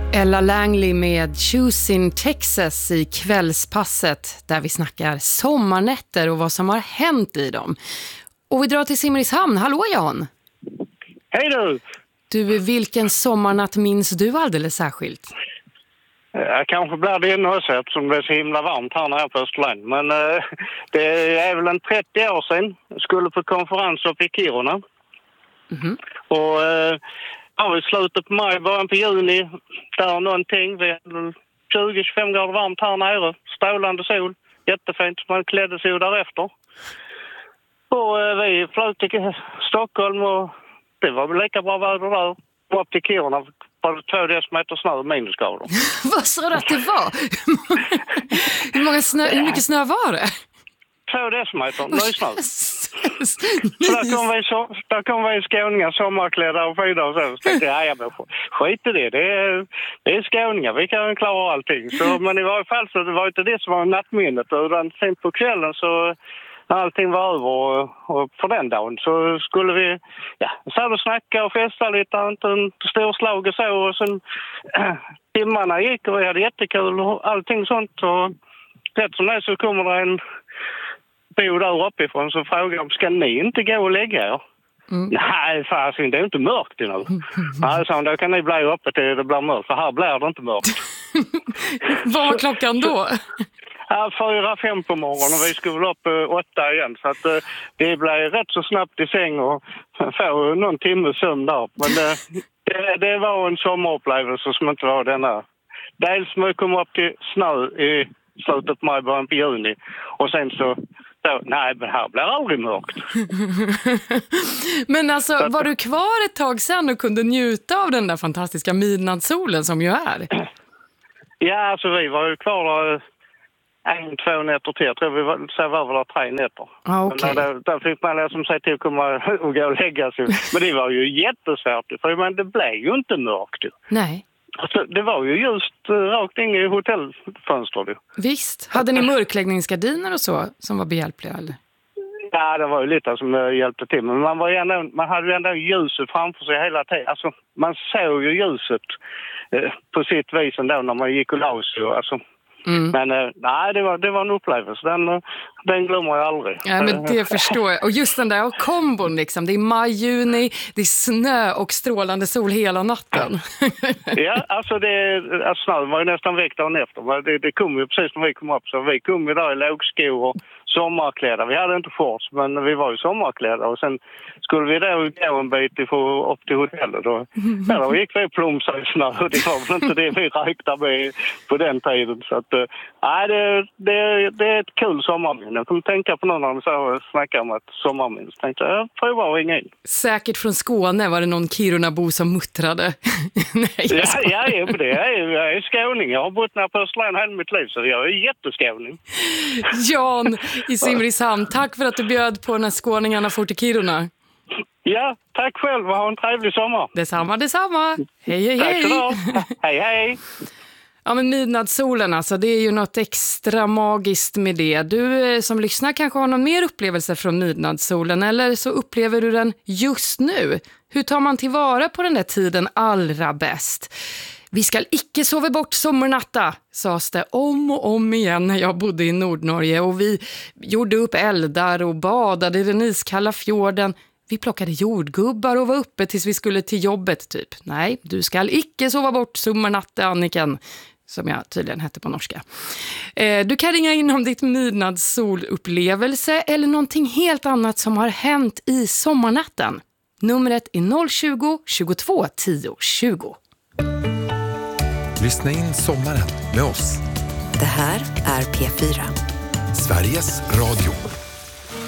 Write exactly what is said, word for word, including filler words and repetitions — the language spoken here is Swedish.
Ella Langley med Choosing Texas i kvällspasset där vi snackar sommarnätter och vad som har hänt i dem. Och vi drar till Simrishamn. Hallå Jan! Hej du! Du, vilken sommarnatt minns du alldeles särskilt? Jag kanske blir det ännu också eftersom det är så himla varmt här nere på Österland. Men eh, det är väl en trettio år sedan. Jag skulle på konferens uppe i Kiruna. Mm-hmm. Och eh, ja, i slutet på maj, början på juni, där någonting. Vi är tjugo till tjugofem grader varmt här nere. Strålande sol. Jättefint. Man klädde sig därefter. Och eh, vi flöt till Stockholm och det var väl lika bra väder där. Och upp till Kiruna var det två decimeter snö och minusgrader. Vad sa du att det var? hur, många snö, hur mycket snö var det? Två decimeter, nysnö. Så där kom vi, så, där kom vi skåningar, sommarklädda och skidor och så. Så tänkte jag, ja, men skit i det. Det är, det är skåningar, vi kan klara allting. Så, men i varje fall så det var inte det som var nattminnet. Utan sen på kvällen så när allting var över och, och för den dagen så skulle vi ja, så och snacka och festa lite, inte en stor slag och så. Och sen äh, timmarna gick och vi hade jättekul och allting sånt. Och rätt som det så kommer det en bo där uppifrån så frågar de, ska ni inte gå och lägga er? Mm. Nej, fasen, det är inte mörkt nu. Mm. Nej, så då kan ni bli uppe till det blir mörkt, för här blir det inte mörkt. Vad var klockan då? Ja, fyra, fem på morgonen och vi skulle upp uh, åtta igen. Så att, uh, det blev rätt så snabbt i säng och få någon timme sömn där. Men uh, det, det var en sommarupplevelse som inte var denna. Dels när vi kom upp till snö i slutet på maj, början på juni. Och sen så, så nej, men här blir aldrig mörkt. Men alltså, att, var du kvar ett tag sen och kunde njuta av den där fantastiska midnattssolen som ju är? Ja, alltså vi var ju kvar där en, två nätter till. Jag tror vi var, så var väl där tre nätter. Ah, okay. Men där, där fick man liksom säga till att komma och gå och lägga sig. Men det var ju jättesvårt, för men det blev ju inte mörkt. Nej. Alltså, det var ju just uh, rakt in i hotellfönster. Visst. Hade ni mörkläggningsgardiner och så som var behjälpliga, eller? Ja, det var ju lite som uh, hjälpte till. Men man, var ju ändå, man hade ju ändå ljuset framför sig hela tiden. Alltså, man såg ju ljuset uh, på sitt vis ändå när man gick och la sig. Alltså. Mm. Men uh, nej, det var, det var en upplevelse. Den, uh, den glömmer jag aldrig. Ja, men det förstår jag. Och just den där kombon liksom. Det är maj, juni, det är snö och strålande sol hela natten. Ja, alltså, det, alltså snö var ju nästan väck dagen efter. Det, det kom ju precis när vi kom upp. Så vi kom ju där i lågskor och sommarkläder. Vi hade inte shorts, men vi var ju sommarkläder. Och sen skulle vi då gå en bit ifrån, upp till hotellet. Och, ja, då gick vi plomsa i snö. Det var väl inte det vi räknade med på den tiden. Så att, nej, det, det, det är ett kul sommarminne. Jag kommer tänka på någon när de snackade om ett sommarminne. Så tänkte jag, prova att ringa in. Säkert från Skåne var det någon Kirunabo som muttrade. Nej, jag ja, ja, ja, det är, jag är skåning. Jag har bott här på Österland hela mitt liv, så jag är jätteskåning. Jan i Simrishamn, tack för att du bjöd på när skåningarna får till Kiruna. Ja, tack själv och ha en trevlig sommar. Detsamma, detsamma. Hej, hej, hej. Tack hej, hej. Ja, men midnattssolen alltså, det är ju något extra magiskt med det. Du som lyssnar kanske har någon mer upplevelse från midnattssolen, eller så upplever du den just nu. Hur tar man tillvara på den där tiden allra bäst? Vi ska icke sova bort sommarnatta, sades det om och om igen när jag bodde i Nordnorge. Och vi gjorde upp eldar och badade i den iskalla fjorden. Vi plockade jordgubbar och var uppe tills vi skulle till jobbet typ. Nej, du ska icke sova bort sommarnatta, Anniken, som jag tydligen hette på norska. Eh, du kan ringa in om ditt midnattsolupplevelse eller någonting helt annat som har hänt i sommarnatten. Numret är noll tjugo, tjugotvå, tio, tjugo. Lyssna in sommaren med oss. Det här är P fyra. Sveriges Radio.